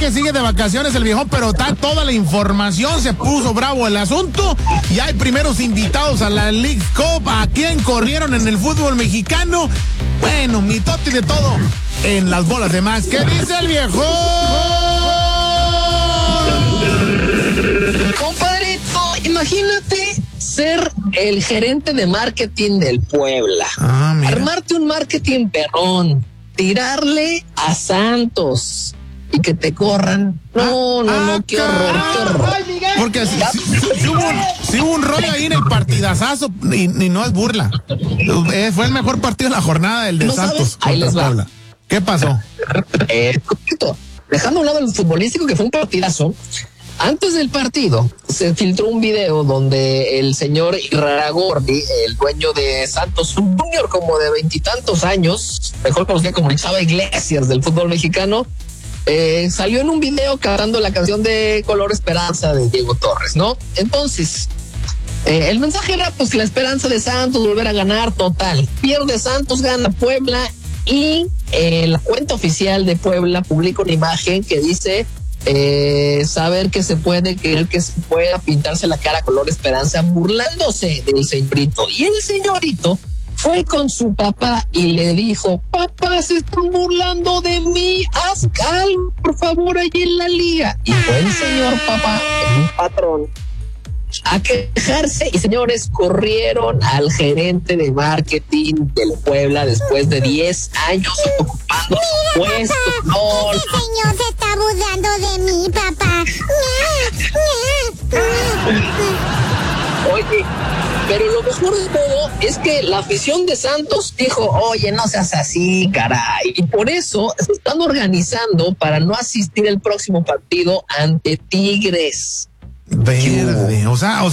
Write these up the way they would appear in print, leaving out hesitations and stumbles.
que sigue de vacaciones el viejón, pero está toda la información, se puso bravo el asunto y hay primeros invitados a la Leagues Cup. ¿A quién corrieron en el fútbol mexicano? Bueno, mitote de todo en las bolas de más. ¿Qué dice el viejón? Compadrito, imagínate ser el gerente de marketing del Puebla. Armarte un marketing perrón, tirarle a Santos y que te corran. No, qué horror. Porque si hubo un rollo ahí en el partidazazo y no es burla. Fue el mejor partido de la jornada, el de Santos contra Puebla. ¿Qué pasó? Dejando a un lado el futbolístico, que fue un partidazo, antes del partido se filtró un video donde el señor Irraragorri, el dueño de Santos, un junior como de 20 y tantos años, mejor conocido como el Chava Iglesias del fútbol mexicano, salió en un video cantando la canción de Color Esperanza de Diego Torres, ¿no? Entonces, el mensaje era pues la esperanza de Santos, volver a ganar. Total, pierde Santos, gana Puebla, y la cuenta oficial de Puebla publica una imagen que dice saber que se puede, creer que se pueda, pintarse la cara color esperanza, burlándose del señorito. Y el señorito fue con su papá y le dijo: papá, se están burlando de mí, haz algo, por favor, allí en la liga. Y fue el señor papá, un patrón, a quejarse, y señores, corrieron al gerente de marketing del Puebla después de 10 años ocupando su puesto. No, este señor se está burlando de mí, papá. Oye, pero lo mejor de todo es que la afición de Santos dijo: oye, no seas así, caray. Y por eso se están organizando para no asistir el próximo partido ante Tigres. Verde, o sea,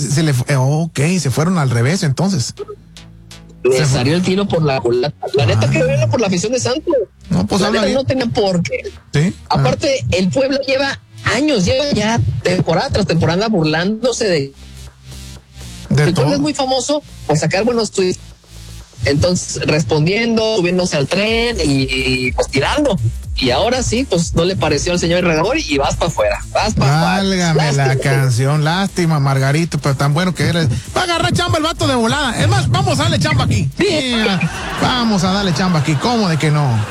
se fueron al revés entonces. Le salió el tiro por la culata. La neta, que verlo por la afición de Santos. No, pues la neta no tenía por qué. ¿Sí? Aparte, el Puebla lleva años, lleva ya temporada tras temporada burlándose de el Puebla es muy famoso por sacar buenos tweets. Entonces, respondiendo, subiéndose al tren y pues tirando. Y ahora sí, pues no le pareció al señor Irraragorri y vas para afuera. Válgame la canción, lástima, Margarito, pero tan bueno que eres. Va a agarrar chamba el vato de volada. Es más, vamos a darle chamba aquí. Sí, vamos a darle chamba aquí, ¿cómo de que no?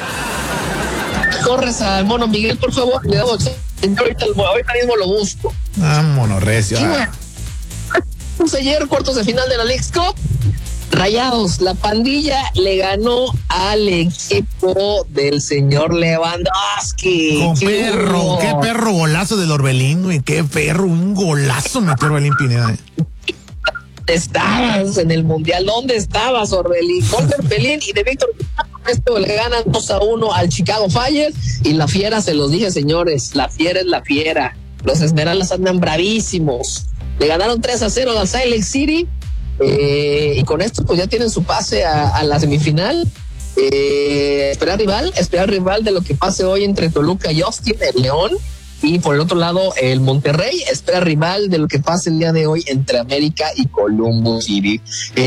Corres al Mono Miguel, por favor. Le damos ahorita mismo lo busco. Vámonos, recio. Pues ayer, cuartos de final de la Leagues Cup, Rayados, la pandilla le ganó al equipo del señor Lewandowski. Qué perro golazo del Orbelín, güey, qué perro, un golazo metió Orbelín Pineda. Estabas en el Mundial, ¿dónde estabas, Orbelín? Gol de Orbelín y de Víctor. Esto le ganan 2-1 al Chicago Fire, y la fiera, se los dije, señores, la fiera es la fiera. Los Esmeraldas andan bravísimos. Le ganaron 3-0 al Salt Lake City. Y con esto pues ya tienen su pase a la semifinal. Esperar rival de lo que pase hoy entre Toluca y Austin, el León. Y por el otro lado, el Monterrey espera rival de lo que pase el día de hoy entre América y Columbus City.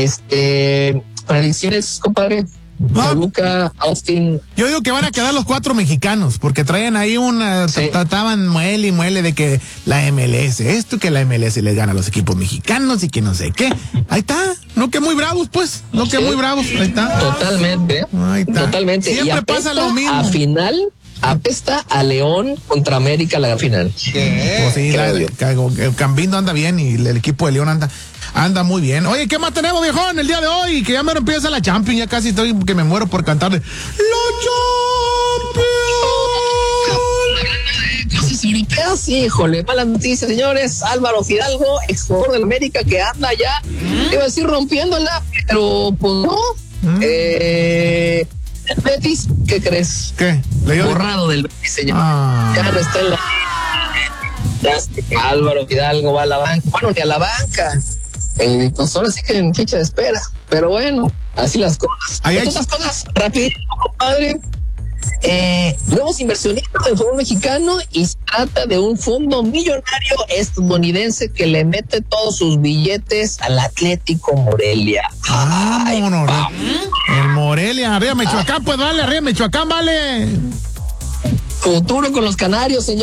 Predicciones, compadre. Toluca, Austin. Yo digo que van a quedar los 4 mexicanos, porque traen ahí trataban muele de que la MLS, que la MLS les gana a los equipos mexicanos y que no sé qué. Ahí está, no que muy bravos, pues, muy bravos, ahí está. Totalmente. Ahí está. Totalmente. Siempre y pasa lo mismo. A final, apesta a León contra América la final. Pues sí, el Cambindo anda bien y el equipo de León anda muy bien. Oye, ¿qué más tenemos, viejón, el día de hoy? Que ya me empieza la Champions, ya casi estoy que me muero por cantarle la Champions. Sí, híjole, mala noticia, señores. Álvaro Fidalgo, exjugador del América, que anda ya, iba a decir rompiéndola, pero pues no. Betis, ¿qué crees? ¿Qué? Borrado del Betis, señor. Ya no está en la... Álvaro Fidalgo va a la banca. Bueno, ni a la banca. Pues ahora sí que en ficha de espera. Pero bueno, así las cosas. Otras cosas, rapidito, compadre. Nuevos inversionistas del fútbol mexicano, y se trata de un fondo millonario estadounidense que le mete todos sus billetes al Atlético Morelia. El Morelia, arriba Michoacán, pues vale, arriba Michoacán, vale. Futuro con los canarios, señor.